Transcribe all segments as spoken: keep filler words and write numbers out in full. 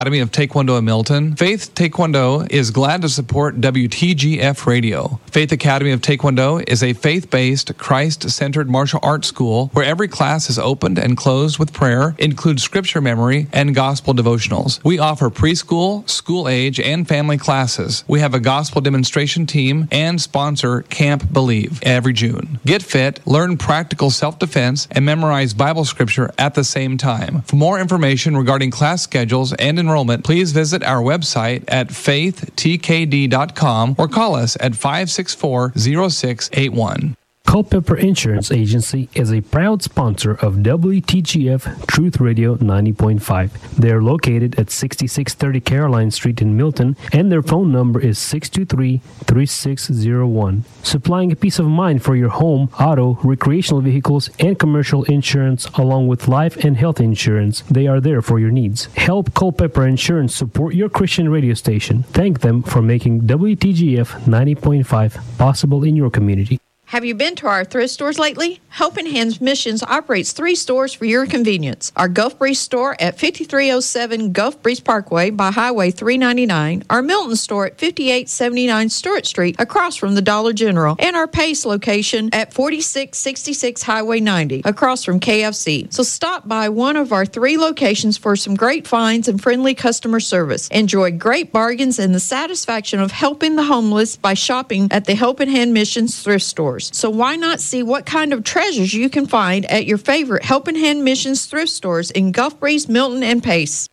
Academy of Taekwondo in Milton, Faith Taekwondo is glad to support W T G F Radio. Faith Academy of Taekwondo is a faith-based, Christ-centered martial arts school where every class is opened and closed with prayer, includes scripture memory, and gospel devotionals. We offer preschool, school age, and family classes. We have a gospel demonstration team and sponsor Camp Believe every June. Get fit, learn practical self-defense, and memorize Bible scripture at the same time. For more information regarding class schedules and enrollment, please visit our website at faith t k d dot com or call us at five six four, zero six eight one. Culpeper Insurance Agency is a proud sponsor of W T G F Truth Radio ninety point five. They are located at sixty-six thirty Caroline Street in Milton, and their phone number is six two three, three six zero one. Supplying a peace of mind for your home, auto, recreational vehicles, and commercial insurance, along with life and health insurance. They are there for your needs. Help Culpeper Insurance support your Christian radio station. Thank them for making W T G F ninety point five possible in your community. Have you been to our thrift stores lately? Helping Hands Missions operates three stores for your convenience. Our Gulf Breeze store at fifty-three oh seven Gulf Breeze Parkway by Highway three ninety-nine, our Milton store at fifty-eight seventy-nine Stewart Street across from the Dollar General, and our Pace location at forty-six sixty-six Highway ninety across from K F C. So stop by one of our three locations for some great finds and friendly customer service. Enjoy great bargains and the satisfaction of helping the homeless by shopping at the Helping Hand Missions thrift stores. So why not see what kind of treasures you can find at your favorite Helping Hand Missions thrift stores in Gulf Breeze, Milton, and Pace.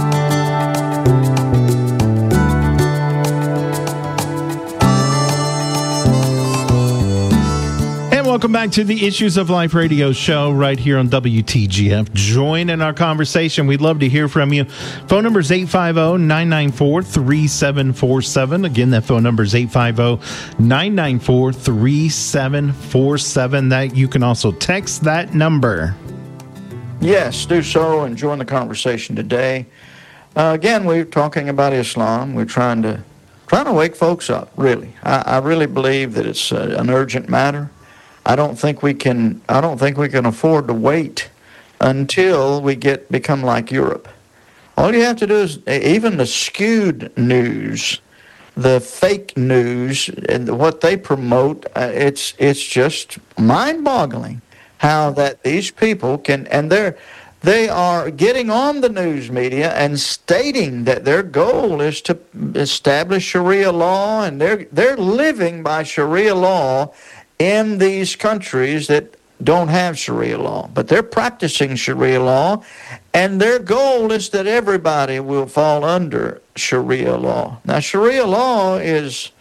Welcome back to the Issues of Life radio show right here on W T G F. Join in our conversation. We'd love to hear from you. Phone number is eight five zero, nine nine four, three seven four seven. Again, that phone number is eight five zero, nine nine four, three seven four seven. That you can also text that number. Yes, do so and join the conversation today. Uh, again, we're talking about Islam. We're trying to trying to wake folks up, really. I, I really believe that it's uh, an urgent matter. I don't think we can. I don't think we can afford to wait until we get become like Europe. All you have to do is, even the skewed news, the fake news, and what they promote. Uh, it's it's just mind-boggling how that these people can, and they're they are getting on the news media and stating that their goal is to establish Sharia law, and they're they're living by Sharia law in these countries that don't have Sharia law, but they're practicing Sharia law, and their goal is that everybody will fall under Sharia law. Now, Sharia law is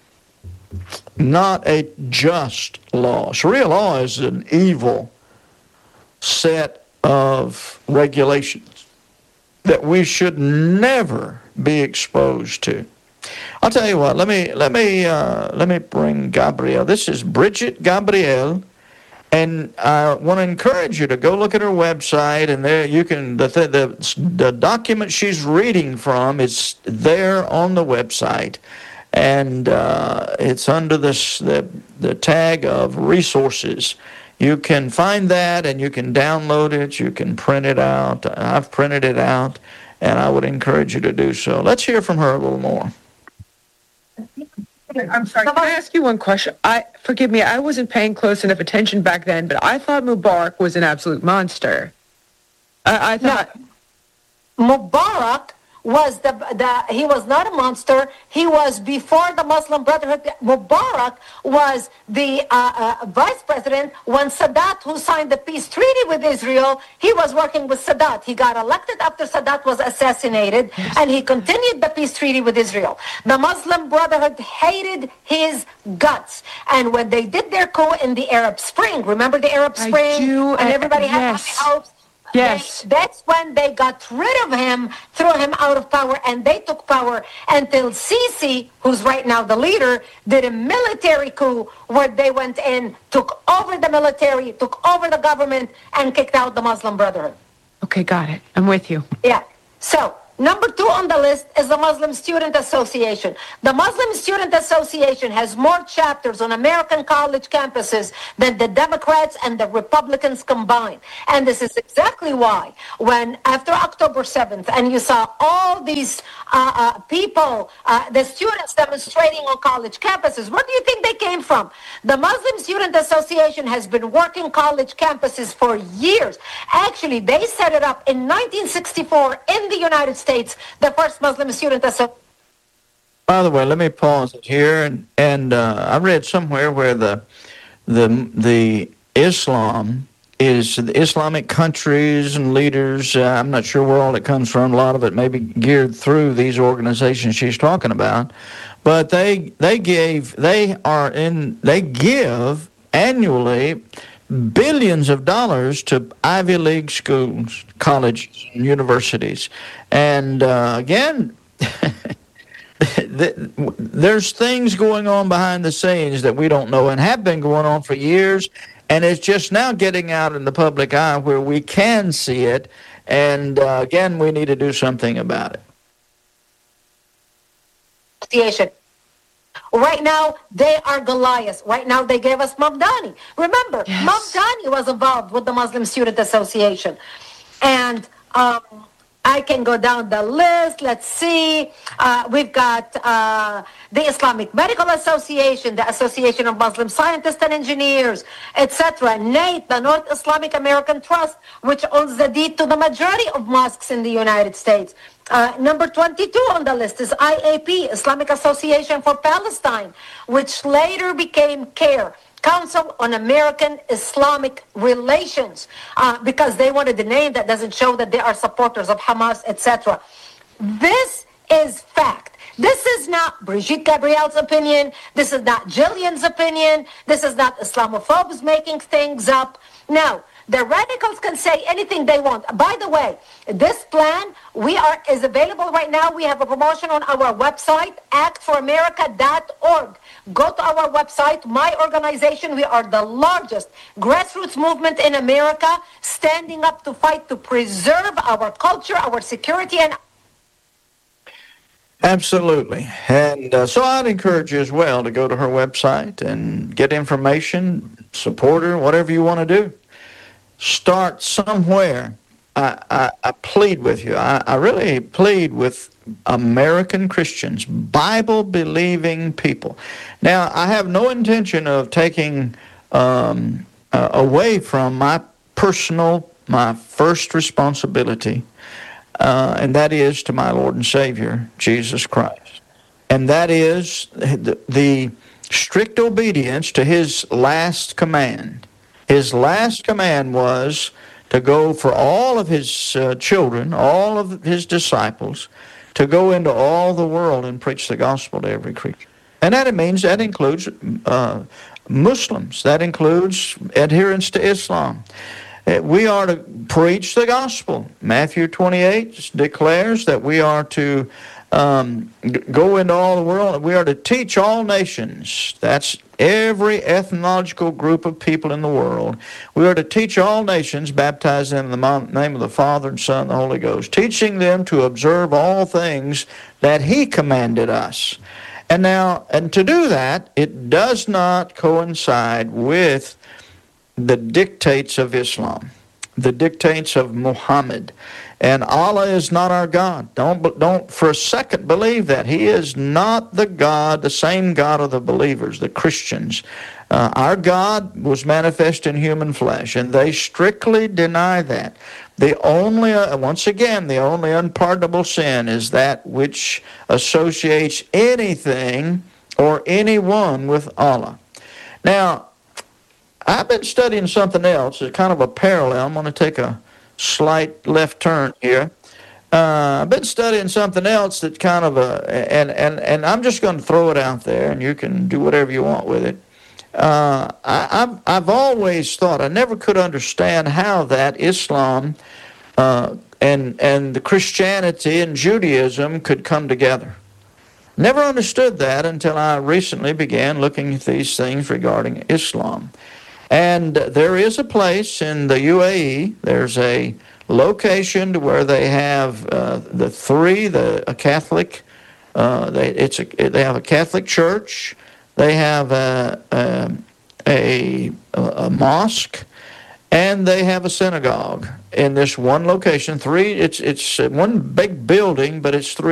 not a just law. Sharia law is an evil set of regulations that we should never be exposed to. I'll tell you what. Let me let me uh, let me bring Gabrielle. This is Bridget Gabrielle, and I want to encourage you to go look at her website. And there you can the the the document she's reading from is there on the website, and uh, it's under this the the tag of resources. You can find that, and you can download it. You can print it out. I've printed it out, and I would encourage you to do so. Let's hear from her a little more. I'm sorry, can I ask you one question? I forgive me, I wasn't paying close enough attention back then, but I thought Mubarak was an absolute monster. I, I thought... No. Mubarak was the, the, he was not a monster. He was before the Muslim Brotherhood. Mubarak was the uh, uh, vice president when Sadat, who signed the peace treaty with Israel, he was working with Sadat. He got elected after Sadat was assassinated, yes. And he continued the peace treaty with Israel. The Muslim Brotherhood hated his guts. And when they did their coup in the Arab Spring, remember the Arab Spring? I do, and everybody uh, had yes. high hopes. Yes. They, that's when they got rid of him, threw him out of power, and they took power until Sisi, who's right now the leader, did a military coup where they went in, took over the military, took over the government, and kicked out the Muslim Brotherhood. Okay, got it. I'm with you. Yeah. So Number two on the list is the Muslim Student Association. The Muslim Student Association has more chapters on American college campuses than the Democrats and the Republicans combined. And this is exactly why when after October seventh and you saw all these uh, uh, people, uh, the students demonstrating on college campuses, where do you think they came from? The Muslim Student Association has been working college campuses for years. Actually, they set it up in nineteen sixty-four in the United States, the first Muslim Student Association. By the way, let me pause it here, and, and uh, I read somewhere where the the the Islam is the Islamic countries and leaders. Uh, I'm not sure where all it comes from. A lot of it may be geared through these organizations she's talking about, but they they gave they are in they give annually billions of dollars to Ivy League schools, colleges, and universities. And uh, again, there's things going on behind the scenes that we don't know and have been going on for years. And it's just now getting out in the public eye where we can see it. And uh, again, we need to do something about it. Association. Right now, they are Goliath. Right now, they gave us Mamdani. Remember, yes. Mamdani was involved with the Muslim Student Association. And um, I can go down the list. Let's see. Uh, we've got uh, the Islamic Medical Association, the Association of Muslim Scientists and Engineers, et cetera. N A T, the North Islamic American Trust, which owns the deed to the majority of mosques in the United States. Uh, number twenty-two on the list is I A P, Islamic Association for Palestine, which later became CARE, Council on American Islamic Relations, uh, because they wanted a name that doesn't show that they are supporters of Hamas, et cetera. This is fact. This is not Brigitte Gabriel's opinion. This is not Jillian's opinion. This is not Islamophobes making things up. No. The radicals can say anything they want. By the way, this plan we are is available right now. We have a promotion on our website, act for america dot org. Go to our website, my organization. We are the largest grassroots movement in America, standing up to fight to preserve our culture, our security, and Absolutely. And uh, so I'd encourage you as well to go to her website and get information, support her, whatever you want to do. Start somewhere. I, I, I plead with you. I, I really plead with American Christians, Bible-believing people. Now, I have no intention of taking um, uh, away from my personal, my first responsibility, uh, and that is to my Lord and Savior, Jesus Christ. And that is the, the strict obedience to His last command. His last command was to go for all of His uh, children, all of His disciples, to go into all the world and preach the gospel to every creature. And that means that includes uh, Muslims. That includes adherents to Islam. Uh, we are to preach the gospel. Matthew twenty-eight declares that we are to um, go into all the world. We are to teach all nations. That's every ethnological group of people in the world. We are to teach all nations, baptizing them in the name of the Father and Son and the Holy Ghost, teaching them to observe all things that He commanded us. And now, and to do that, it does not coincide with the dictates of Islam, the dictates of Muhammad. And Allah is not our God. Don't, don't for a second believe that. He is not the God, the same God of the believers, the Christians. Uh, our God was manifest in human flesh, and they strictly deny that. The only, uh, once again, the only unpardonable sin is that which associates anything or anyone with Allah. Now, I've been studying something else, it's kind of a parallel. I'm going to take a slight left turn here. Uh, I've been studying something else that kind of a, and, and, and I'm just going to throw it out there, and you can do whatever you want with it. Uh, I, I've, I've always thought, I never could understand how that Islam uh, and, and the Christianity and Judaism could come together. Never understood that until I recently began looking at these things regarding Islam. And there is a place in the U A E, there's a location to where they have uh, the three, the a Catholic, uh, they it's a, they have a Catholic church, they have a a, a, a mosque, and they have a synagogue in this one location. Three, it's it's one big building, but it's three